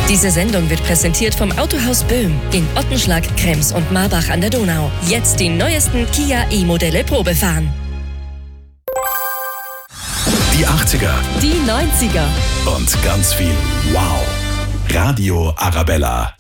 Diese Sendung wird präsentiert vom Autohaus Böhm in Ottenschlag, Krems und Marbach an der Donau. Jetzt die neuesten Kia E-Modelle Probe fahren. Die 80er. Die 90er. Und ganz viel Wow. Radio Arabella.